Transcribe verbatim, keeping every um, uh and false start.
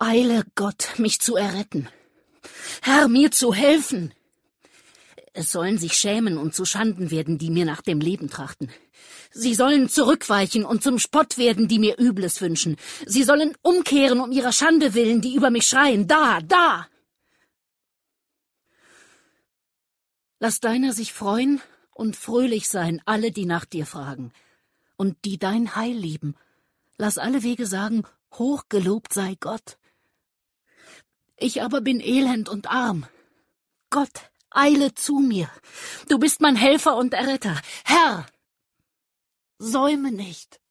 Eile, Gott, mich zu erretten. Herr, mir zu helfen. Es sollen sich schämen und zu Schanden werden, die mir nach dem Leben trachten. Sie sollen zurückweichen und zum Spott werden, die mir Übles wünschen. Sie sollen umkehren um ihrer Schande willen, die über mich schreien. Da, da! Lass deiner sich freuen und fröhlich sein, alle, die nach dir fragen. Und die dein Heil lieben. Lass alle Wege sagen, hochgelobt sei Gott. Ich aber bin elend und arm. Gott, eile zu mir. Du bist mein Helfer und Erretter. Herr, säume nicht.